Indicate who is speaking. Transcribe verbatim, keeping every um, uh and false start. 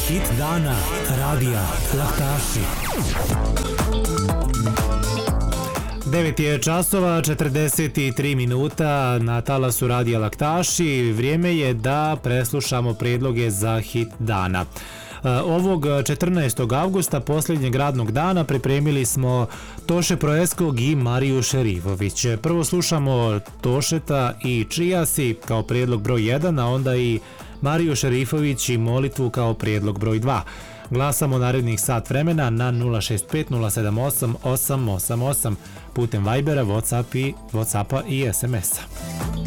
Speaker 1: Hit dana radija Laktaši. devet je časova, četrdeset tri minuta na talasu radija Laktaši. Vrijeme je da preslušamo predloge za hit dana. Ovog četrnaestog avgusta, posljednjeg radnog dana, pripremili smo Toše Proeskog i Mariju Šerifović. Prvo slušamo Tošeta i Čija si kao prijedlog broj jedan, a onda i Mariju Šerifović i Molitvu kao prijedlog broj dva. Glasamo narednih sat vremena na nula šest pet nula sedam osam osam osam osam putem Vibera, Whatsappa i es em es a.